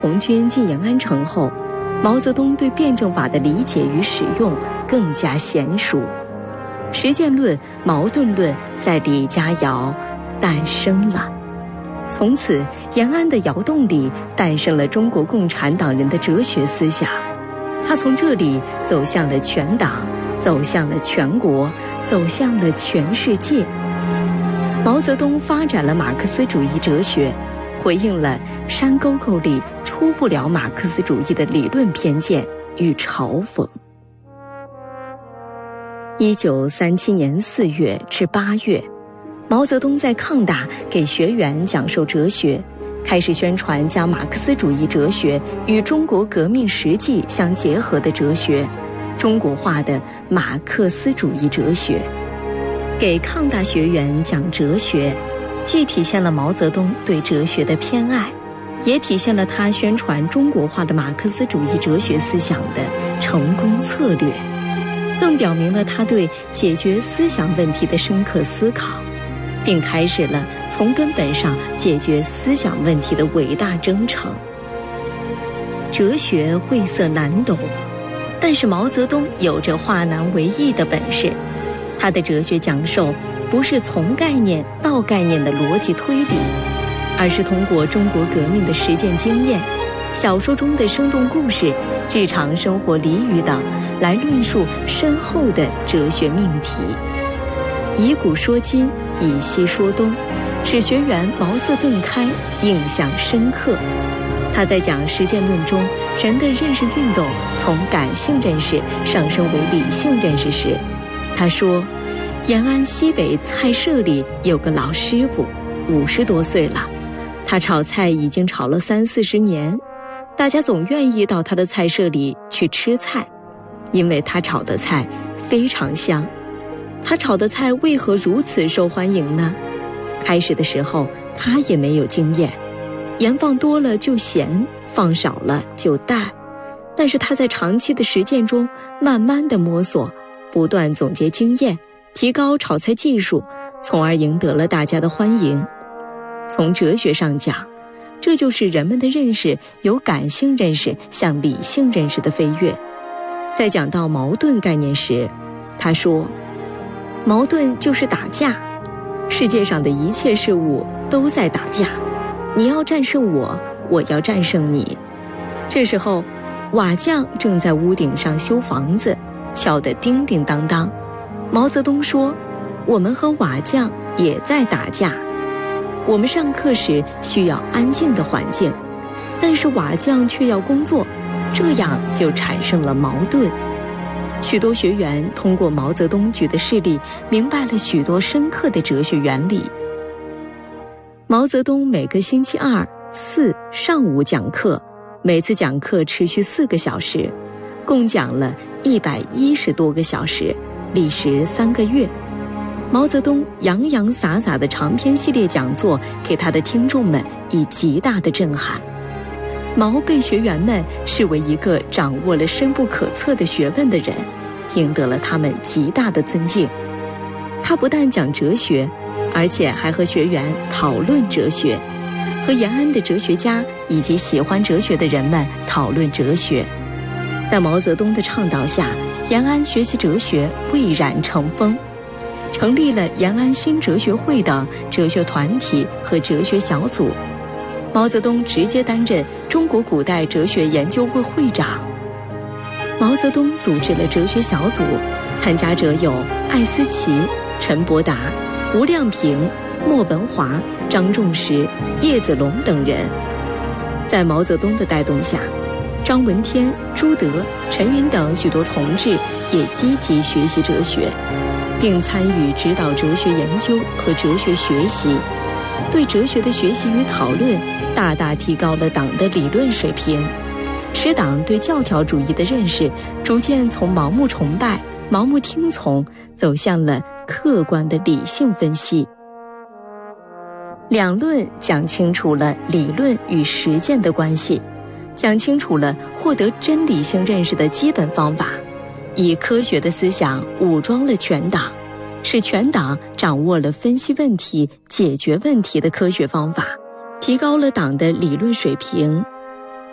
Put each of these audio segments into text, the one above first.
红军进延安城后，毛泽东对辩证法的理解与使用更加娴熟，实践论、矛盾论在李家窑诞生了。从此，延安的窑洞里诞生了中国共产党人的哲学思想，他从这里走向了全党，走向了全国，走向了全世界。毛泽东发展了马克思主义哲学，回应了山沟沟里出不了马克思主义的理论偏见与嘲讽。1937年4月至8月，毛泽东在抗大给学员讲授哲学，开始宣传将马克思主义哲学与中国革命实际相结合的哲学，中国化的马克思主义哲学。给抗大学员讲哲学，既体现了毛泽东对哲学的偏爱，也体现了他宣传中国化的马克思主义哲学思想的成功策略，更表明了他对解决思想问题的深刻思考，并开始了从根本上解决思想问题的伟大征程。哲学晦涩难懂，但是毛泽东有着化难为易的本事。他的哲学讲授不是从概念到概念的逻辑推理，而是通过中国革命的实践经验、小说中的生动故事、日常生活俚语等来论述深厚的哲学命题。以古说今，以西说东，使学员茅塞顿开，印象深刻。他在讲实践论中人的认识运动从感性认识上升为理性认识时，他说，延安西北菜社里有个老师傅，50多岁了，他炒菜已经炒了30-40年，大家总愿意到他的菜社里去吃菜，因为他炒的菜非常香。他炒的菜为何如此受欢迎呢？开始的时候他也没有经验，盐放多了就咸，放少了就淡，但是他在长期的实践中慢慢的摸索，不断总结经验，提高炒菜技术，从而赢得了大家的欢迎。从哲学上讲，这就是人们的认识由感性认识向理性认识的飞跃。在讲到矛盾概念时，他说，矛盾就是打架，世界上的一切事物都在打架，你要战胜我，我要战胜你。这时候，瓦匠正在屋顶上修房子，敲得叮叮当当。毛泽东说，我们和瓦匠也在打架。我们上课时需要安静的环境，但是瓦匠却要工作，这样就产生了矛盾。许多学员通过毛泽东举的事例，明白了许多深刻的哲学原理。毛泽东每个星期2、4上午讲课，每次讲课持续4个小时，共讲了110多个小时，历时3个月。毛泽东洋洋洒洒的长篇系列讲座给他的听众们以极大的震撼。毛被学员们视为一个掌握了深不可测的学问的人，赢得了他们极大的尊敬。他不但讲哲学，而且还和学员讨论哲学，和延安的哲学家以及喜欢哲学的人们讨论哲学。在毛泽东的倡导下，延安学习哲学蔚然成风，成立了延安新哲学会等哲学团体和哲学小组。毛泽东直接担任中国古代哲学研究会会长。毛泽东组织了哲学小组，参加者有艾思奇、陈伯达、吴亮平、莫文华、张仲实、叶子龙等人。在毛泽东的带动下，张闻天、朱德、陈云等许多同志也积极学习哲学，并参与指导哲学研究和哲学学习，对哲学的学习与讨论大大提高了党的理论水平，使党对教条主义的认识逐渐从盲目崇拜、盲目听从走向了客观的理性分析。两论讲清楚了理论与实践的关系，讲清楚了获得真理性认识的基本方法，以科学的思想武装了全党，使全党掌握了分析问题、解决问题的科学方法，提高了党的理论水平。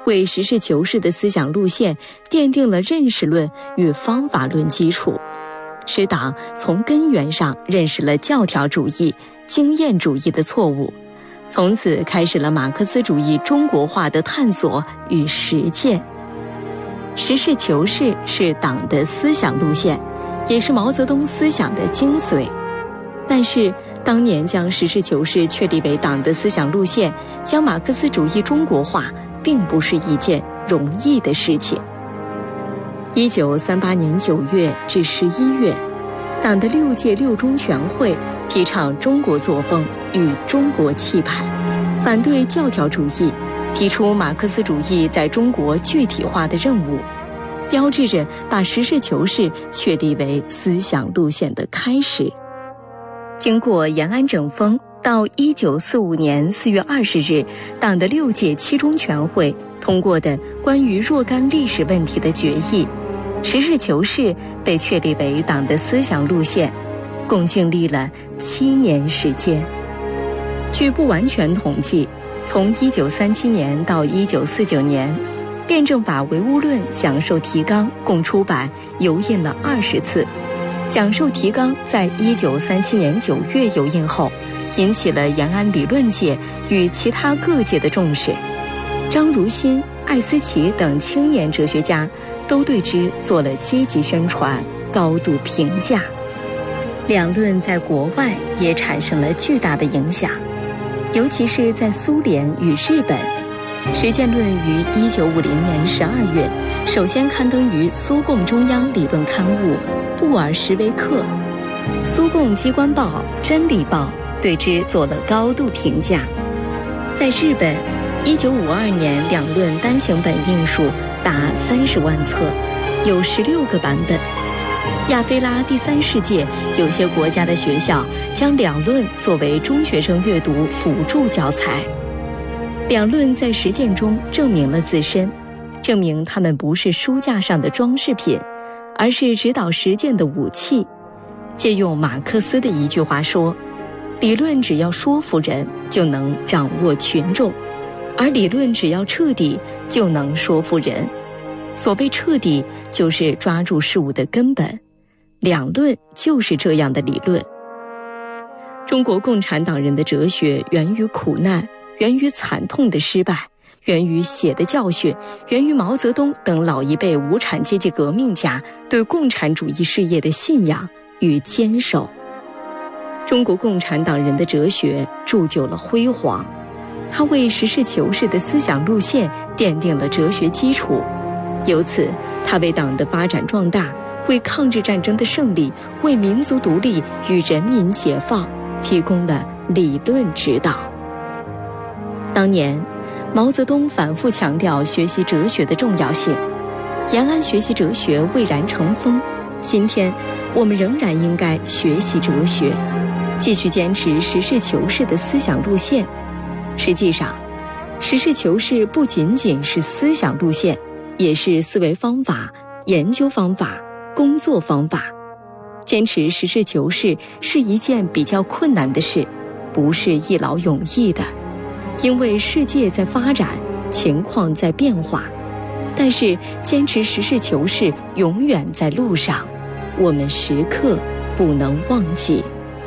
为实事求是的思想路线奠定了认识论与方法论基础，使党从根源上认识了教条主义、经验主义的错误，从此开始了马克思主义中国化的探索与实践。实事求是是党的思想路线，也是毛泽东思想的精髓。但是当年将实事求是确立为党的思想路线，将马克思主义中国化，并不是一件容易的事情。1938年9月至11月，党的6届六中全会提倡中国作风与中国气派，反对教条主义，提出马克思主义在中国具体化的任务，标志着把实事求是确立为思想路线的开始。经过延安整风，到1945年4月20日，党的6届七中全会通过的关于若干历史问题的决议，实事求是被确立为党的思想路线，共经历了7年时间。据不完全统计，从1937年到1949年，辩证法唯物论讲授提纲共出版油印了20次。讲授提纲在1937年9月油印后，引起了延安理论界与其他各界的重视。张如新、艾思奇等青年哲学家都对之做了积极宣传，高度评价。两论在国外也产生了巨大的影响，尤其是在苏联与日本。实践论于1950年12月首先刊登于苏共中央理论刊物《布尔什维克》，苏共机关报《真理报》对之做了高度评价。在日本，1952年两论单行本印数达30万册，有16个版本。亚非拉第3世界有些国家的学校将两论作为中学生阅读辅助教材。两论在实践中证明了自身，证明他们不是书架上的装饰品，而是指导实践的武器。借用马克思的一句话说，理论只要说服人，就能掌握群众，而理论只要彻底，就能说服人。所谓彻底，就是抓住事物的根本。两论就是这样的理论。中国共产党人的哲学源于苦难，源于惨痛的失败，源于血的教训，源于毛泽东等老一辈无产阶级革命家对共产主义事业的信仰与坚守。中国共产党人的哲学铸就了辉煌，它为实事求是的思想路线奠定了哲学基础，由此它为党的发展壮大，为抗日战争的胜利，为民族独立与人民解放提供了理论指导。当年毛泽东反复强调学习哲学的重要性，延安学习哲学蔚然成风。今天我们仍然应该学习哲学，继续坚持实事求是的思想路线。实际上，实事求是不仅仅是思想路线，也是思维方法、研究方法、工作方法。坚持实事求是是一件比较困难的事，不是一劳永逸的，因为世界在发展，情况在变化。但是坚持实事求是永远在路上，我们时刻不能忘记。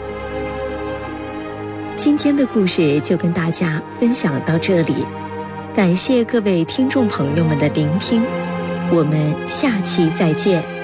今天的故事就跟大家分享到这里，感谢各位听众朋友们的聆听，我们下期再见。